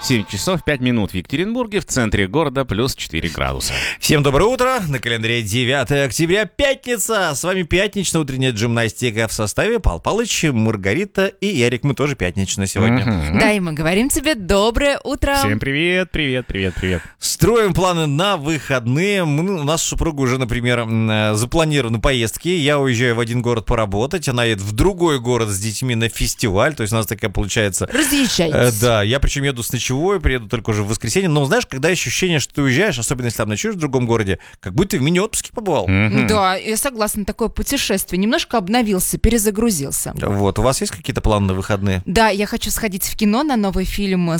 7 часов 5 минут в Екатеринбурге, в центре города плюс 4 градуса. Всем доброе утро, на календаре 9 октября, пятница. С вами пятничная утренняя гимнастика в составе Пал Палыч, Маргарита и Ярик. Мы тоже пятнично сегодня. Да, и мы говорим тебе доброе утро. Всем привет. Строим планы на выходные. У нас супруга уже, например, запланированы поездки. Я уезжаю в один город поработать, она едет в другой город с детьми на фестиваль. То есть у нас такая получается... Разъезжайтесь. Да, я причем еду с ночевой, приеду только уже в воскресенье. Но знаешь, когда ощущение, что ты уезжаешь, особенно если там ночуешь в другом городе, как будто в мини-отпуске побывал. Да, я согласна, такое путешествие. Немножко обновился, перезагрузился. Вот, у вас есть какие-то планы на выходные? Да, я хочу сходить в кино на новый фильм